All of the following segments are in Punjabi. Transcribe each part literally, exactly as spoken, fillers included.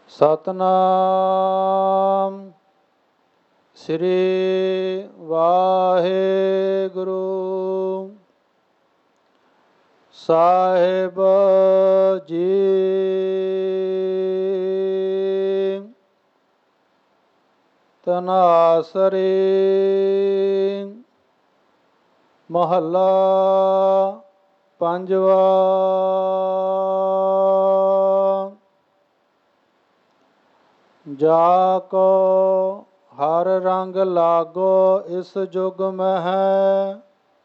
ਸਤਨਾਮ ਸ੍ਰੀ ਵਾਹਿਗੁਰੂ ਸਾਹਿਬ ਜੀ। ਤਨਾਸਰੀ ਮਹੱਲਾ ਪੰਜਵਾ। ਜਾ ਕੋ ਹਰ ਰੰਗ ਲਾਗੋ ਇਸ ਜੁਗ ਮਹਿ,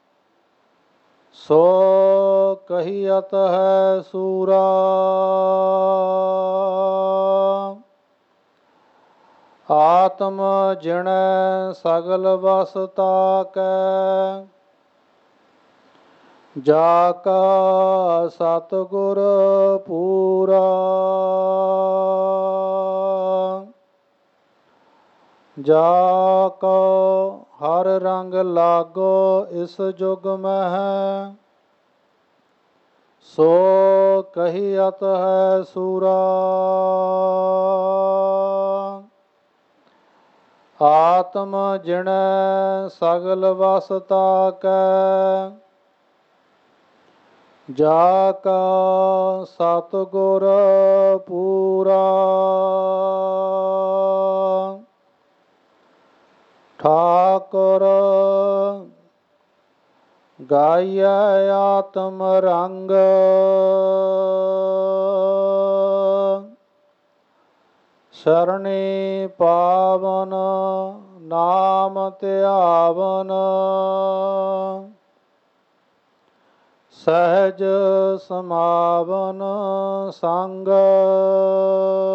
ਸੋ ਕਹੀਅਤ ਹੈ ਸੂਰਾ। ਆਤਮ ਜਿਣੈ ਸਗਲ ਵਸ ਤਾਕੈ, ਜਾ ਕਾ ਸਤਿਗੁਰ ਪੂਰਾ। ਜਾ ਕੋ ਹਰ ਰੰਗ ਲਾਗੋ ਇਸ ਜੁਗ ਮਹਿ, ਸੋ ਕਹੀਅਤ ਹੈ ਸੂਰਾ। ਆਤਮ ਜਿਣੈ ਸਗਲ ਵਸ ਤਾਕੈ, ਜਾ ਕਾ ਸਤਿਗੁਰ ਪੂਰਾ। ਠਾਕੁਰ ਗਾਈਐ ਆਤਮ ਰੰਗ, ਸਰਣੀ ਪਾਵਨ ਨਾਮ ਧਿਆਵਨ। ਸਹਿਜ ਸਮਾਵਨ ਸੰਗ,